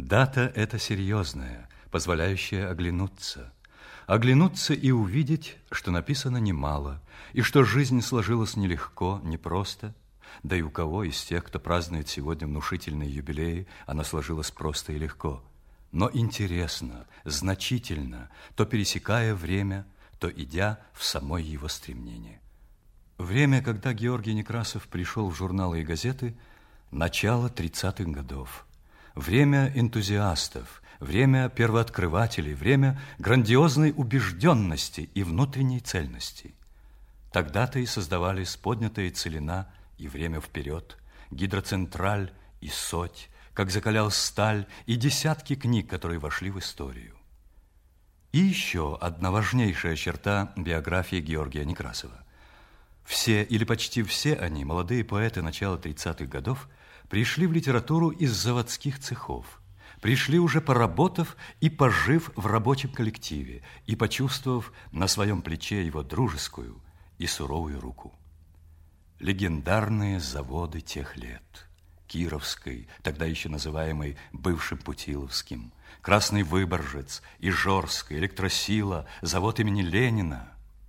Дата эта серьезная, позволяющая оглянуться. Оглянуться и увидеть, что написано немало, и что жизнь сложилась нелегко, непросто. Да и у кого из тех, кто празднует сегодня внушительные юбилеи, она сложилась просто и легко. Но интересно, значительно, то пересекая время, то идя в самое его стремление. Время, когда Георгий Некрасов пришел в журналы и газеты, начало 30-х годов. Время энтузиастов, время первооткрывателей, время грандиозной убежденности и внутренней цельности. Тогда-то и создавались поднятая целина и время вперед, гидроцентраль и соть, как закалял сталь, и десятки книг, которые вошли в историю. И еще одна важнейшая черта биографии Георгия Некрасова. Все или почти все они, молодые поэты начала 30-х годов, пришли в литературу из заводских цехов, пришли уже поработав и пожив в рабочем коллективе и почувствовав на своем плече его дружескую и суровую руку. Легендарные заводы тех лет. Кировской, тогда еще называемой бывшим Путиловским, Красный Выборжец, Ижорская, Электросила, завод имени Ленина.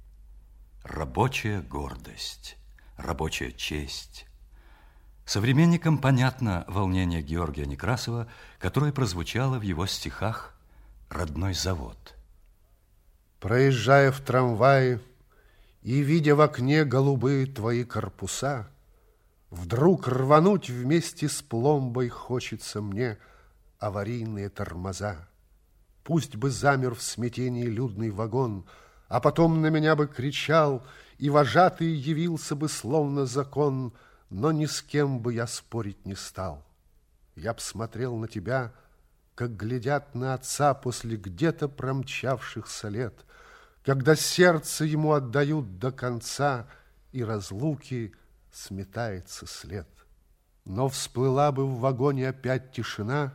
Рабочая гордость, рабочая честь. Современникам понятно волнение Георгия Некрасова, которое прозвучало в его стихах «Родной завод». Проезжая в трамвае и видя в окне голубые твои корпуса, вдруг рвануть вместе с пломбой хочется мне аварийные тормоза. Пусть бы замер в смятении людный вагон, а потом на меня бы кричал, и вожатый явился бы словно закон, но ни с кем бы я спорить не стал. Я б смотрел на тебя, как глядят на отца после где-то промчавшихся лет, когда сердце ему отдают до конца, и разлуки сметается след. Но всплыла бы в вагоне опять тишина,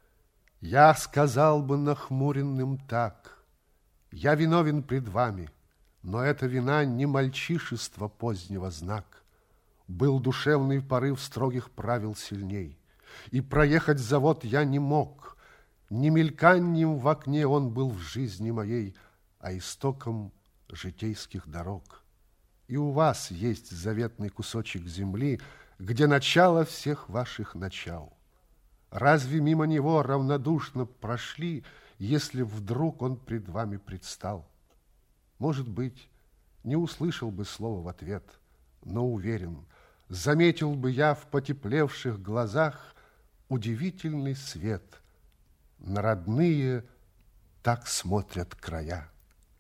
я сказал бы нахмуренным так: я виновен пред вами, но эта вина не мальчишество позднего знак. Был душевный порыв строгих правил сильней, и проехать завод я не мог. Не мельканьем в окне он был в жизни моей, а истоком житейских дорог. И у вас есть заветный кусочек земли, где начало всех ваших начал. Разве мимо него равнодушно прошли, если вдруг он пред вами предстал? Может быть, не услышал бы слова в ответ, но уверен, заметил бы я в потеплевших глазах удивительный свет. На родные так смотрят края.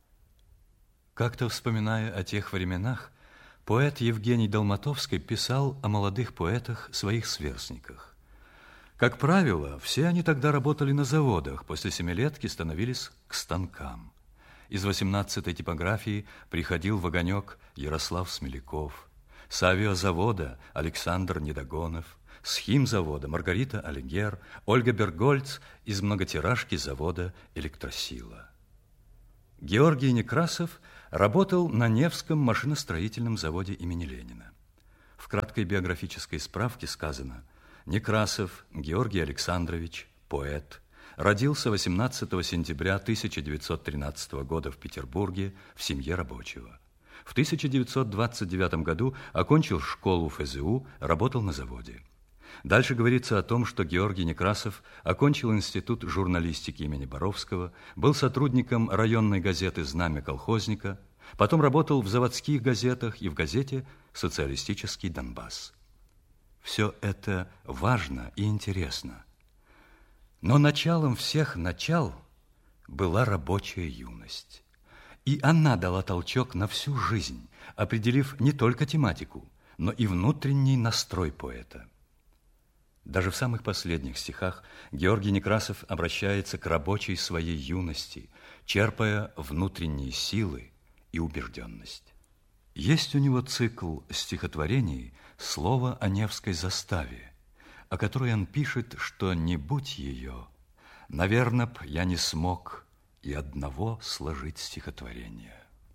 Как-то вспоминая о тех временах, поэт Евгений Долматовский писал о молодых поэтах, своих сверстниках. Как правило, все они тогда работали на заводах, после семилетки становились к станкам. Из 18-й типографии приходил в «Огонек» Ярослав Смеляков, с авиазавода Александр Недогонов, с химзавода Маргарита Алигер, Ольга Бергольц, из многотиражки завода «Электросила». Георгий Некрасов работал на Невском машиностроительном заводе имени Ленина. В краткой биографической справке сказано: Некрасов Георгий Александрович, поэт, родился 18 сентября 1913 года в Петербурге в семье рабочего. В 1929 году окончил школу ФЗУ, работал на заводе. Дальше говорится о том, что Георгий Некрасов окончил институт журналистики имени Боровского, был сотрудником районной газеты «Знамя колхозника», потом работал в заводских газетах и в газете «Социалистический Донбасс». Все это важно и интересно. Но началом всех начал была рабочая юность. И она дала толчок на всю жизнь, определив не только тематику, но и внутренний настрой поэта. Даже в самых последних стихах Георгий Некрасов обращается к рабочей своей юности, черпая внутренние силы и убежденность. Есть у него цикл стихотворений «Слово о Невской заставе», о которой он пишет, что не будь ее, наверно б я не смог и одного сложить стихотворение.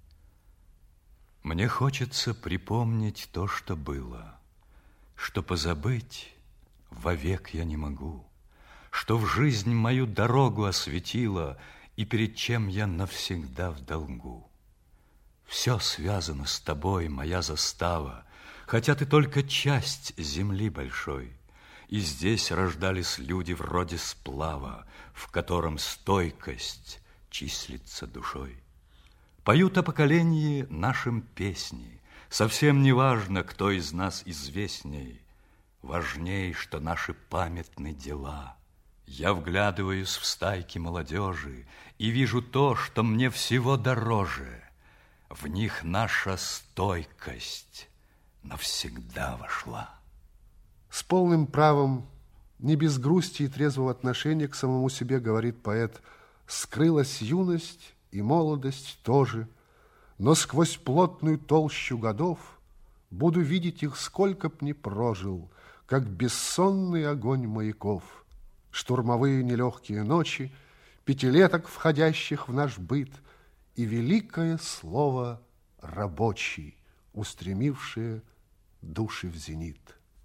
Мне хочется припомнить то, что было, что позабыть вовек я не могу, что в жизнь мою дорогу осветила и перед чем я навсегда в долгу. Все связано с тобой, моя застава, хотя ты только часть земли большой. И здесь рождались люди вроде сплава, в котором стойкость числится душой. Поют о поколении нашим песни, совсем не важно, кто из нас известней. Важней, что наши памятны дела. Я вглядываюсь в стайки молодежи и вижу то, что мне всего дороже. В них наша стойкость навсегда вошла. С полным правом, не без грусти и трезвого отношения к самому себе, говорит поэт, скрылась юность и молодость тоже, но сквозь плотную толщу годов буду видеть их, сколько б ни прожил, как бессонный огонь маяков, штурмовые нелегкие ночи, пятилеток, входящих в наш быт, и великое слово «рабочий», устремившее души в зенит.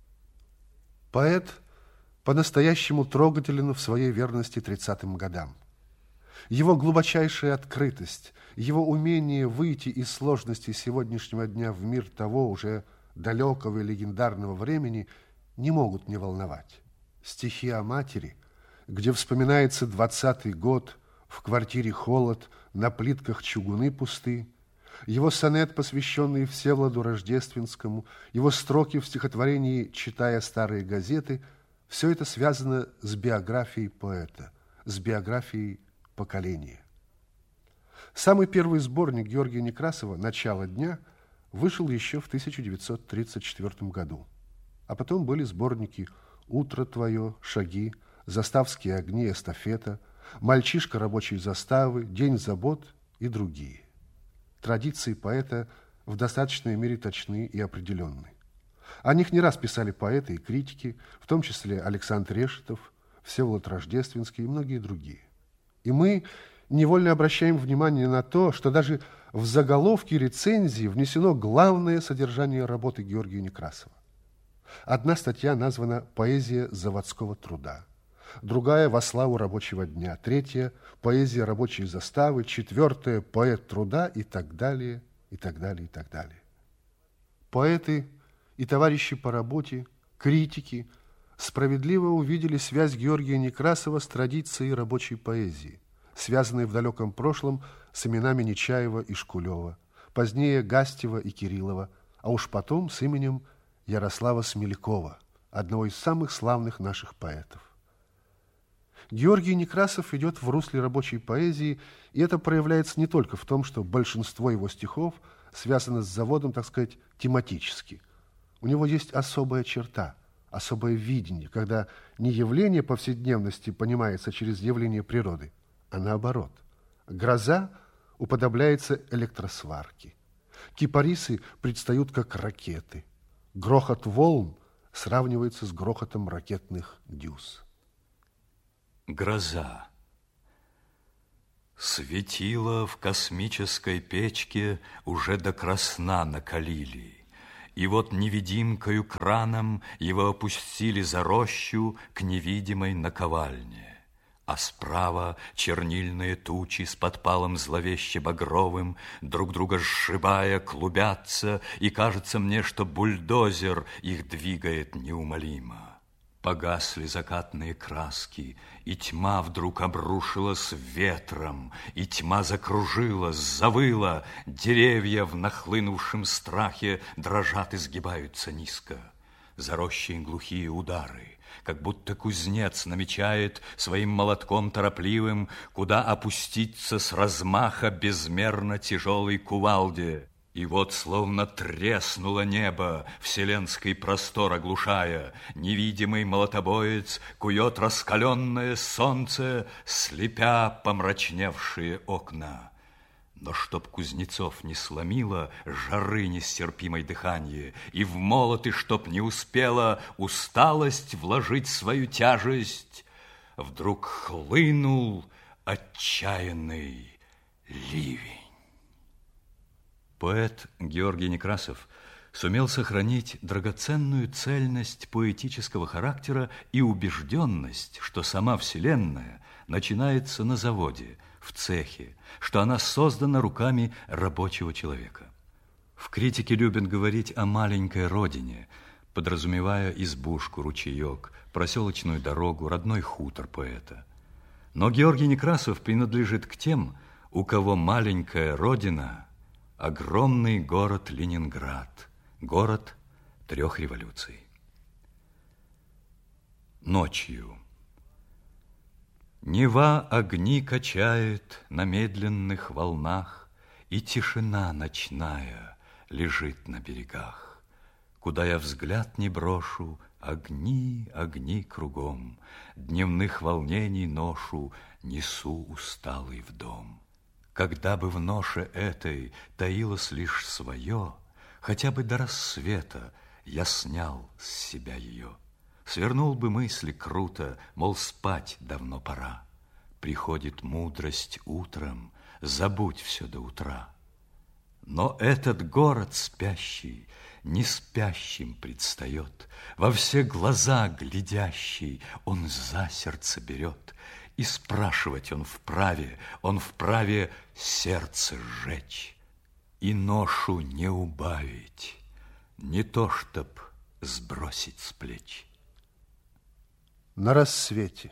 Поэт по-настоящему трогателен в своей верности 30-м годам. Его глубочайшая открытость, его умение выйти из сложностей сегодняшнего дня в мир того уже далекого и легендарного времени не могут не волновать. Стихи о матери, где вспоминается 20-й год, в квартире холод, на плитках чугуны пусты, его сонет, посвященный Всеволоду Рождественскому, его строки в стихотворении «Читая старые газеты», все это связано с биографией поэта, с биографией поколения. Самый первый сборник Георгия Некрасова «Начало дня» вышел еще в 1934 году. А потом были сборники «Утро твое», «Шаги», «Заставские огни», «Эстафета», «Мальчишка рабочей заставы», «День забот» и другие. Традиции поэта в достаточной мере точны и определенны. О них не раз писали поэты и критики, в том числе Александр Решетов, Всеволод Рождественский и многие другие. И мы невольно обращаем внимание на то, что даже в заголовке рецензии внесено главное содержание работы Георгия Некрасова. Одна статья названа «Поэзия заводского труда», другая «Во славу рабочего дня», третья «Поэзия рабочей заставы», четвертая «Поэт труда» и так далее, и так далее, и так далее. Поэты и товарищи по работе, критики справедливо увидели связь Георгия Некрасова с традицией рабочей поэзии, связанной в далеком прошлом с именами Нечаева и Шкулева, позднее Гастева и Кириллова, а уж потом с именем Ярослава Смелякова, одного из самых славных наших поэтов. Георгий Некрасов идет в русле рабочей поэзии, и это проявляется не только в том, что большинство его стихов связано с заводом, так сказать, тематически. У него есть особая черта, особое видение, когда не явление повседневности понимается через явление природы, а наоборот. Гроза уподобляется электросварке. Кипарисы предстают как ракеты. Грохот волн сравнивается с грохотом ракетных дюз. Гроза. Светило в космической печке уже до красна накалили, и вот невидимкою краном его опустили за рощу к невидимой наковальне, а справа чернильные тучи с подпалом зловеще багровым, друг друга сшибая, клубятся, и кажется мне, что бульдозер их двигает неумолимо. Погасли закатные краски, и тьма вдруг обрушилась ветром, и тьма закружилась, завыла, деревья в нахлынувшем страхе дрожат и сгибаются низко. За рощей глухие удары, как будто кузнец намечает своим молотком торопливым, куда опуститься с размаха безмерно тяжелой кувалде. И вот словно треснуло небо, вселенский простор оглушая, невидимый молотобоец кует раскаленное солнце, слепя помрачневшие окна. Но чтоб кузнецов не сломило жары нестерпимой дыханье, и в молоты, чтоб не успела усталость вложить свою тяжесть, вдруг хлынул отчаянный ливень. Поэт Георгий Некрасов сумел сохранить драгоценную цельность поэтического характера и убежденность, что сама Вселенная начинается на заводе, в цехе, что она создана руками рабочего человека. В критике любят говорить о маленькой родине, подразумевая избушку, ручеек, проселочную дорогу, родной хутор поэта. Но Георгий Некрасов принадлежит к тем, у кого маленькая родина – огромный город Ленинград, город 3 революций. Ночью. Нева огни качает на медленных волнах, и тишина ночная лежит на берегах. Куда я взгляд не брошу, огни, огни кругом, дневных волнений ношу несу усталый в дом. Когда бы в ноше этой таилось лишь свое, хотя бы до рассвета я снял с себя ее. Свернул бы мысли круто, мол, спать давно пора. Приходит мудрость утром, забудь все до утра. Но этот город спящий не спящим предстает, во все глаза глядящий он за сердце берет, и спрашивать он вправе сердце сжечь, и ношу не убавить, не то чтоб сбросить с плеч. На рассвете.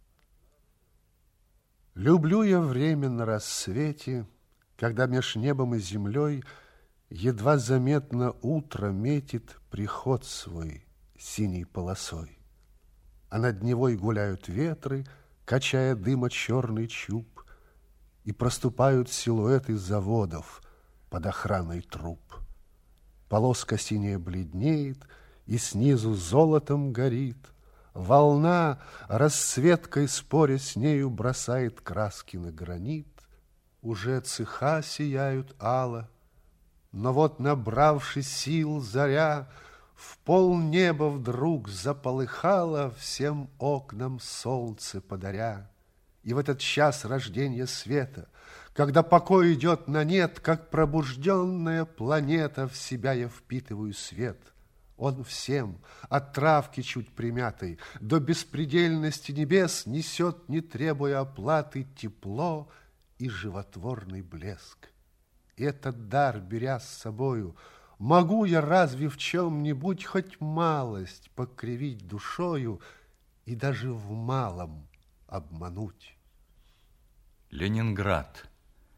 Люблю я время на рассвете, когда меж небом и землей едва заметно утро метит приход свой синей полосой. А над Невой гуляют ветры, качая дыма черный чуб, и проступают силуэты заводов под охраной труб. Полоска синяя бледнеет, и снизу золотом горит. Волна, расцветкой споря с нею, бросает краски на гранит. Уже цеха сияют ало, но вот, набравшись сил, заря в полнеба вдруг заполыхала, всем окнам солнце подаря. И в этот час рождения света, когда покой идет на нет, как пробужденная планета, в себя я впитываю свет. Он всем, от травки чуть примятой до беспредельности небес, несет, не требуя оплаты, тепло и животворный блеск. Этот дар, беря с собою, могу я разве в чем-нибудь хоть малость покривить душою и даже в малом обмануть. Ленинград.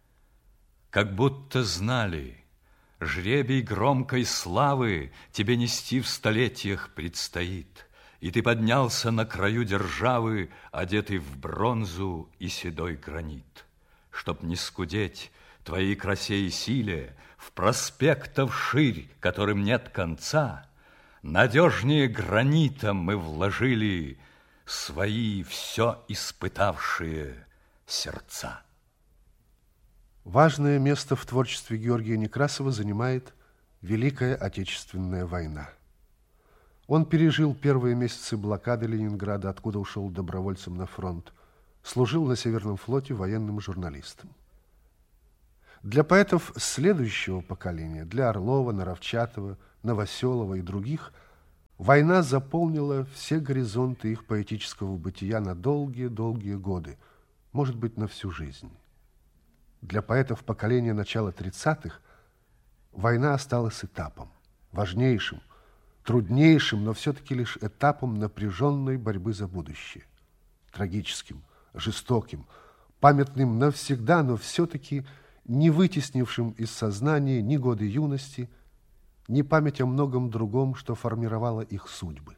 Как будто знали, жребий громкой славы тебе нести в столетиях предстоит, и ты поднялся на краю державы, одетый в бронзу и седой гранит. Чтоб не скудеть твоей красе и силе, в проспектов ширь, которым нет конца, надежнее гранита мы вложили свои все испытавшие сердца. Важное место в творчестве Георгия Некрасова занимает Великая Отечественная война. Он пережил первые месяцы блокады Ленинграда, откуда ушел добровольцем на фронт, служил на Северном флоте военным журналистом. Для поэтов следующего поколения, для Орлова, Наровчатова, Новоселова и других, война заполнила все горизонты их поэтического бытия на долгие-долгие годы, может быть, на всю жизнь. Для поэтов поколения начала 30-х война осталась этапом, важнейшим, труднейшим, но все-таки лишь этапом напряженной борьбы за будущее. Трагическим, жестоким, памятным навсегда, но все-таки не вытеснившим из сознания ни годы юности, ни память о многом другом, что формировало их судьбы.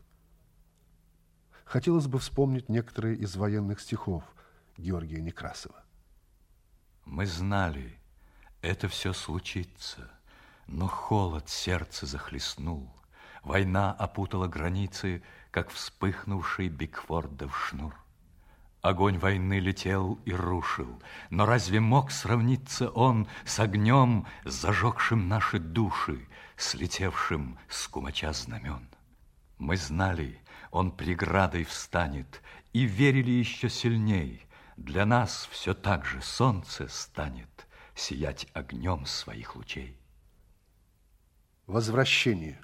Хотелось бы вспомнить некоторые из военных стихов Георгия Некрасова. Мы знали, это все случится, но холод сердце захлестнул. Война опутала границы, как вспыхнувший Бигфордов шнур. Огонь войны летел и рушил, но разве мог сравниться он с огнем, зажегшим наши души, слетевшим с кумача знамен? Мы знали, он преградой встанет, и верили еще сильней. Для нас все так же солнце станет сиять огнем своих лучей. Возвращение.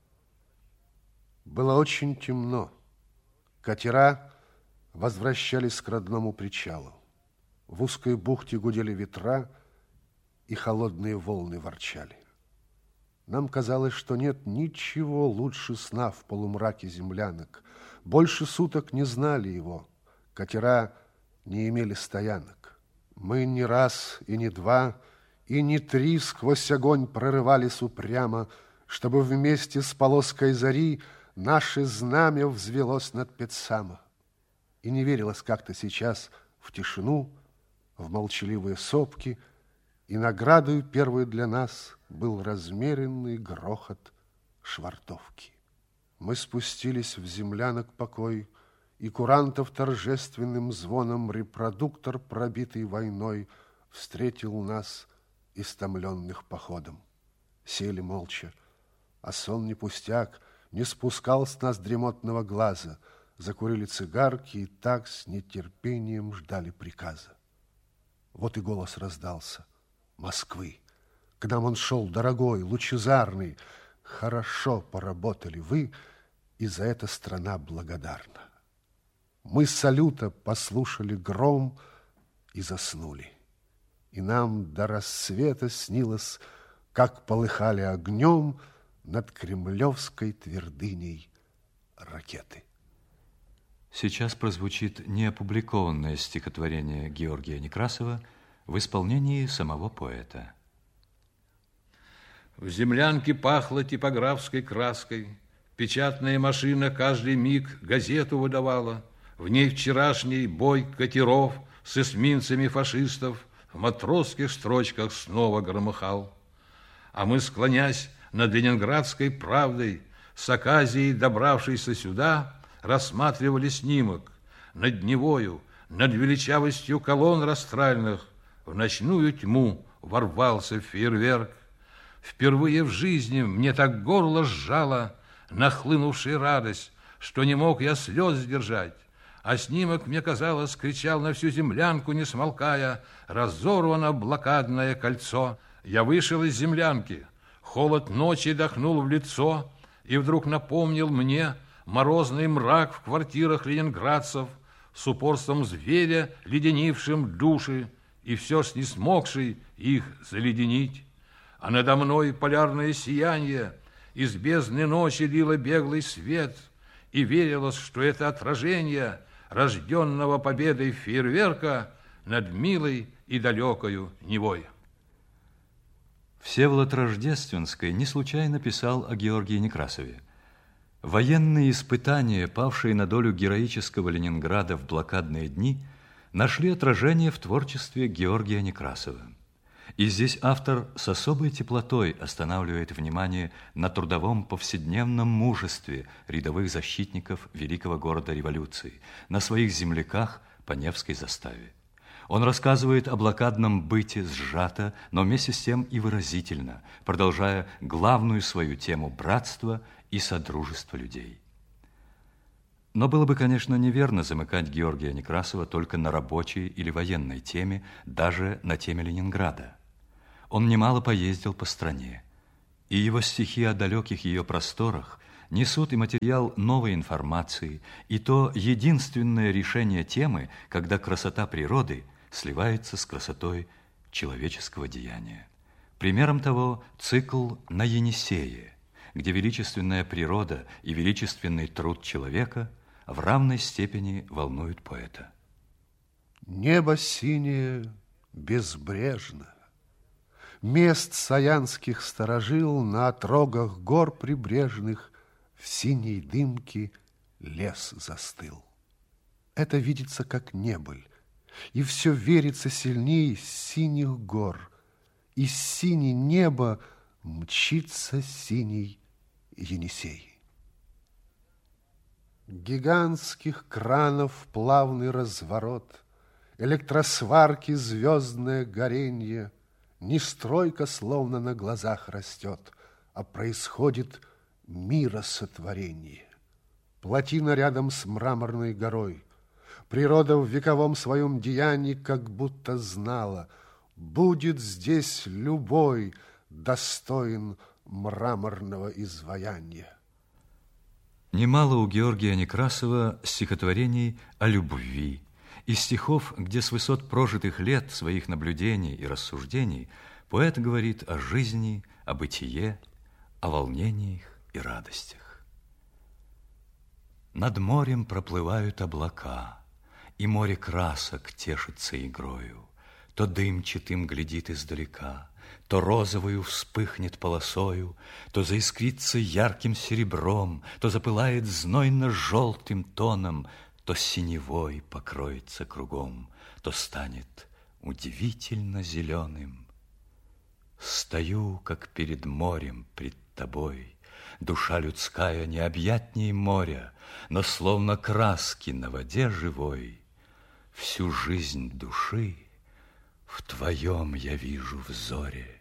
Было очень темно. Катера возвращались к родному причалу. В узкой бухте гудели ветра, и холодные волны ворчали. Нам казалось, что нет ничего лучше сна в полумраке землянок. Больше суток не знали его. Катера не имели стоянок. Мы не раз и не два, и не три сквозь огонь прорывались упрямо, чтобы вместе с полоской зари наше знамя взвелось над Петсамо. И не верилось как-то сейчас в тишину, в молчаливые сопки, и наградой первой для нас был размеренный грохот швартовки. Мы спустились в землянок покой, и курантов торжественным звоном репродуктор, пробитый войной, встретил нас истомленных походом. Сели молча, а сон не пустяк, не спускал с нас дремотного глаза. Закурили цигарки и так с нетерпением ждали приказа. Вот и голос раздался. Москвы. К нам он шел дорогой, лучезарный. Хорошо поработали вы, и за это страна благодарна. Мы с салюта послушали гром и заснули. И нам до рассвета снилось, как полыхали огнем над кремлевской твердыней ракеты. Сейчас прозвучит неопубликованное стихотворение Георгия Некрасова в исполнении самого поэта. В землянке пахло типографской краской, печатная машина каждый миг газету выдавала, в ней вчерашний бой катеров с эсминцами фашистов в матросских строчках снова громыхал. А мы, склонясь над ленинградской правдой, с оказией добравшейся сюда, рассматривали снимок над Невою, над величавостью колонн растральных. В ночную тьму ворвался фейерверк. Впервые в жизни мне так горло сжало нахлынувшая радость, что не мог я слез сдержать. А снимок, мне казалось, кричал на всю землянку, не смолкая: разорвано блокадное кольцо. Я вышел из землянки, холод ночи дохнул в лицо, и вдруг напомнил мне морозный мрак в квартирах ленинградцев, с упорством зверя, леденившим души, и все ж не смогший их заледенить. А надо мной полярное сияние из бездны ночи лило беглый свет, и верилось, что это отражение рожденного победой фейерверка над милой и далекою Невой. Всеволод Рождественский не случайно писал о Георгии Некрасове. Военные испытания, павшие на долю героического Ленинграда в блокадные дни, нашли отражение в творчестве Георгия Некрасова. И здесь автор с особой теплотой останавливает внимание на трудовом повседневном мужестве рядовых защитников великого города революции, на своих земляках по Невской заставе. Он рассказывает о блокадном быте сжато, но вместе с тем и выразительно, продолжая главную свою тему братства и содружества людей. Но было бы, конечно, неверно замыкать Георгия Некрасова только на рабочей или военной теме, даже на теме Ленинграда. Он немало поездил по стране, и его стихи о далеких ее просторах несут и материал новой информации, и то единственное решение темы, когда красота природы сливается с красотой человеческого деяния. Примером того цикл «На Енисее», где величественная природа и величественный труд человека в равной степени волнуют поэта. Небо синее безбрежно. Мест саянских сторожил на отрогах гор прибрежных в синей дымке лес застыл. Это видится как небыль, и все верится сильней синих гор, и с синей неба мчится синий Енисей. Гигантских кранов плавный разворот, электросварки звездное горенье, не стройка словно на глазах растет, а происходит миросотворение. Плотина рядом с мраморной горой. Природа в вековом своем деянии как будто знала: будет здесь любой достоин мраморного изваяния. Немало у Георгия Некрасова стихотворений о любви и стихов, где с высот прожитых лет своих наблюдений и рассуждений поэт говорит о жизни, о бытие, о волнениях и радостях. Над морем проплывают облака, и море красок тешится игрою. То дымчатым глядит издалека, то розовою вспыхнет полосою, то заискрится ярким серебром, то запылает знойно-желтым тоном, то синевой покроется кругом, то станет удивительно зеленым. Стою, как перед морем, пред тобой, душа людская необъятней моря, но словно краски на воде живой. Всю жизнь души в твоем я вижу взоре.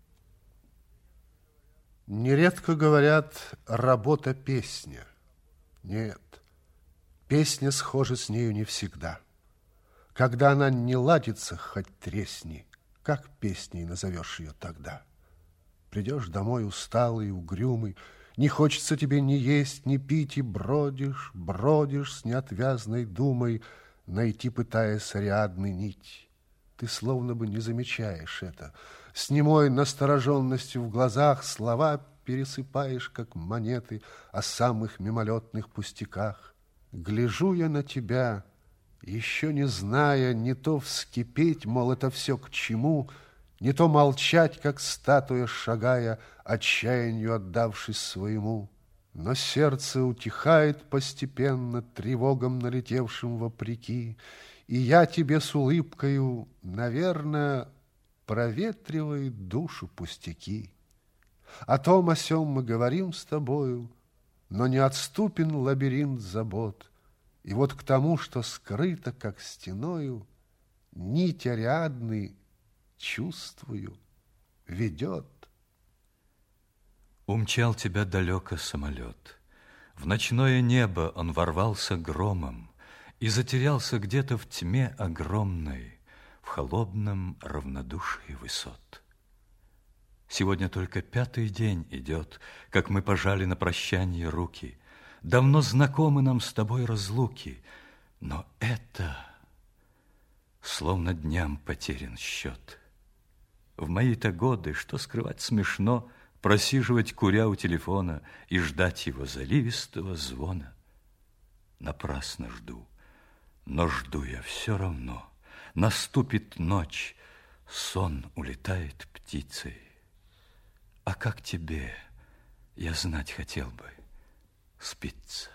Нередко говорят, работа песня. Нет, песня схожа с нею не всегда. Когда она не ладится, хоть тресни, как песней назовешь ее тогда? Придешь домой усталый, угрюмый, не хочется тебе ни есть, ни пить, и бродишь, бродишь с неотвязной думой, найти, пытаясь Ариадны нить. Ты словно бы не замечаешь это. С немой настороженностью в глазах слова пересыпаешь, как монеты, о самых мимолетных пустяках. Гляжу я на тебя, еще не зная, не то вскипеть, мол, это все к чему, не то молчать, как статуя, шагая, отчаянию отдавшись своему. Но сердце утихает постепенно, тревогам налетевшим вопреки, и я тебе с улыбкою, наверное, проветривает душу пустяки. О том, о сём мы говорим с тобою, но не отступен лабиринт забот, и вот к тому, что скрыто, как стеною, нить Ариадны, чувствую, ведет. Умчал тебя далеко самолет. В ночное небо он ворвался громом и затерялся где-то в тьме огромной, в холодном равнодушии высот. Сегодня только 5-й день идет, как мы пожали на прощание руки. Давно знакомы нам с тобой разлуки, но это словно дням потерян счет. В мои-то годы, что скрывать смешно, просиживать, куря у телефона, и ждать его заливистого звона. Напрасно жду, но жду я все равно. Наступит ночь, сон улетает птицей. А как тебе, я знать хотел бы, спится?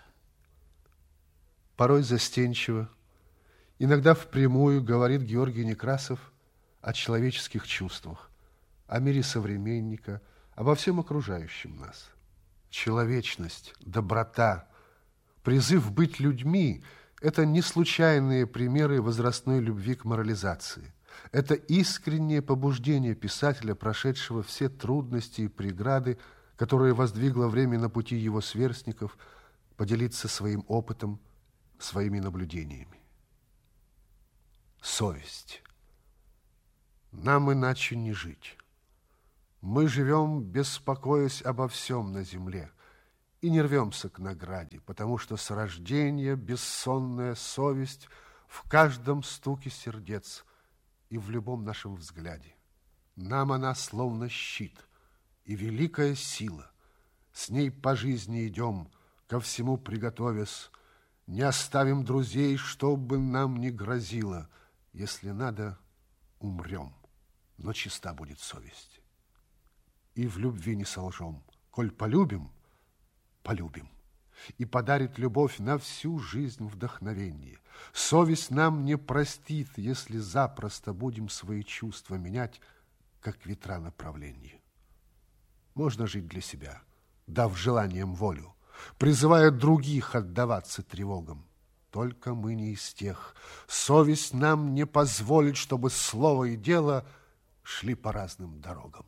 Порой застенчиво, иногда впрямую говорит Георгий Некрасов о человеческих чувствах, о мире современника, обо всем окружающем нас. Человечность, доброта, призыв быть людьми – это не случайные примеры возрастной любви к морализации. Это искреннее побуждение писателя, прошедшего все трудности и преграды, которые воздвигло время на пути его сверстников, поделиться своим опытом, своими наблюдениями. Совесть. Нам иначе не жить. Мы живем, беспокоясь обо всем на земле, и не рвемся к награде, потому что с рождения бессонная совесть в каждом стуке сердец и в любом нашем взгляде. Нам она словно щит и великая сила. С ней по жизни идем, ко всему приготовясь, не оставим друзей, что бы нам ни грозило. Если надо, умрем, но чиста будет совесть. И в любви не солжем. Коль полюбим, полюбим. И подарит любовь на всю жизнь вдохновение. Совесть нам не простит, если запросто будем свои чувства менять, как ветра направления. Можно жить для себя, дав желаниям волю, призывая других отдаваться тревогам. Только мы не из тех. Совесть нам не позволит, чтобы слово и дело шли по разным дорогам.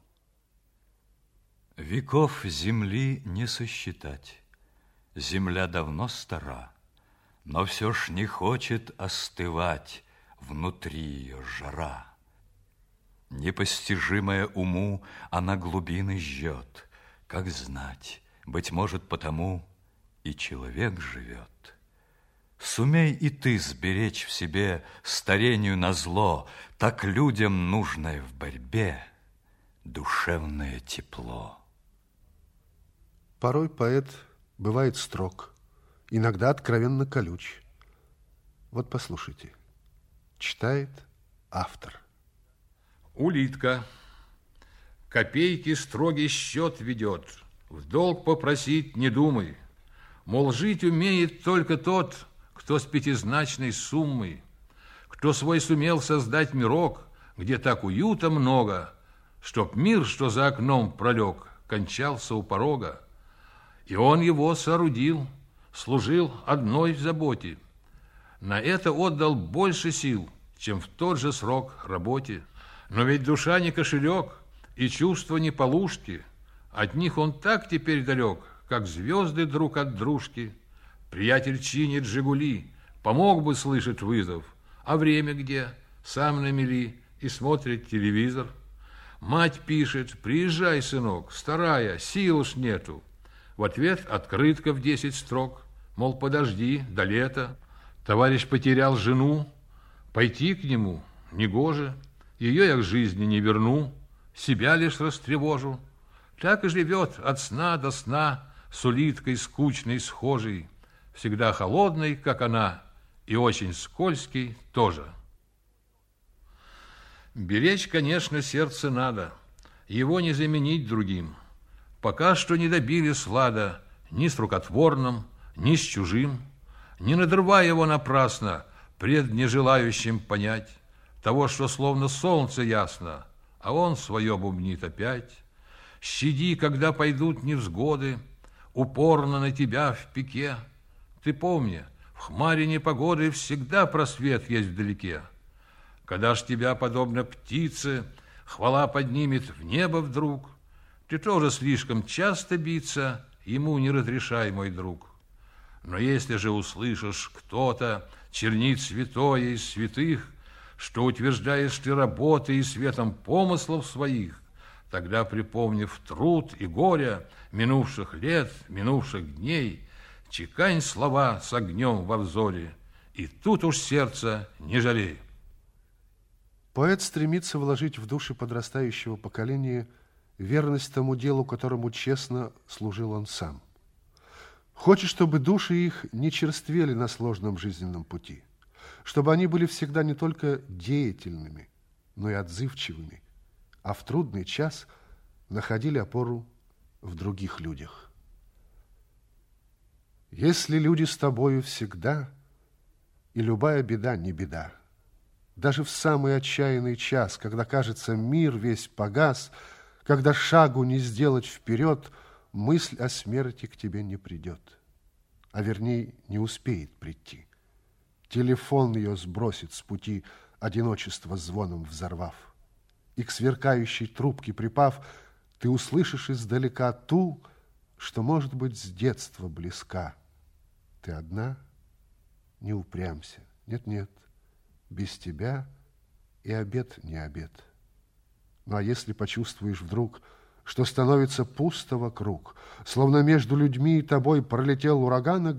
Веков земли не сосчитать. Земля давно стара, но все ж не хочет остывать внутри ее жара. Непостижимая уму, она глубины жжет, Как знать, быть может, потому и человек живет. Сумей и ты сберечь в себе старению назло, так людям нужное в борьбе душевное тепло. Порой поэт бывает строг, иногда откровенно колюч. Вот послушайте, читает автор. Улитка. Копейки строгий счет ведет, в долг попросить не думай. Мол, жить умеет только тот, кто с пятизначной суммой, кто свой сумел создать мирок, где так уюта много, чтоб мир, что за окном пролег, кончался у порога. И он его соорудил, служил одной заботе. На это отдал больше сил, чем в тот же срок работе. Но ведь душа не кошелек, и чувства не полушки. От них он так теперь далек, как звезды друг от дружки. Приятель чинит «Жигули», помог бы, слышать вызов. А время где? Сам на мели и смотрит телевизор. Мать пишет: «Приезжай, сынок, старая, сил уж нету». В ответ открытка в 10 строк, мол, подожди до лета. Товарищ потерял жену, пойти к нему негоже, ее я к жизни не верну, себя лишь растревожу. Так и живет от сна до сна с улиткой скучной схожей, всегда холодной, как она, и очень скользкий тоже. Беречь, конечно, сердце надо, его не заменить другим. Пока что не добили слада ни с рукотворным, ни с чужим, не надрывая его напрасно пред нежелающим понять того, что словно солнце ясно, а он свое бубнит опять. Щади, когда пойдут невзгоды, упорно на тебя в пике. Ты помни, в хмаре непогоды всегда просвет есть вдалеке. Когда ж тебя, подобно птице, хвала поднимет в небо вдруг, ты тоже слишком часто биться ему не разрешай, мой друг. Но если же услышишь, кто-то чернит святое из святых, что утверждаешь ты работой и светом помыслов своих, тогда, припомнив труд и горе минувших лет, минувших дней, чекань слова с огнем во взоре, и тут уж сердце не жалей. Поэт стремится вложить в души подрастающего поколения верность тому делу, которому честно служил он сам. Хочет, чтобы души их не черствели на сложном жизненном пути, чтобы они были всегда не только деятельными, но и отзывчивыми, а в трудный час находили опору в других людях. Если люди с тобою всегда, и любая беда не беда, даже в самый отчаянный час, когда, кажется, мир весь погас, когда шагу не сделать вперед, мысль о смерти к тебе не придет, а вернее не успеет прийти. Телефон ее сбросит с пути, одиночество звоном взорвав. И к сверкающей трубке припав, ты услышишь издалека ту, что, может быть, с детства близка. Ты одна? Не упрямься. Нет-нет, без тебя и обед не обед. Ну, а если почувствуешь вдруг, что становится пусто вокруг, словно между людьми и тобой пролетел ураган,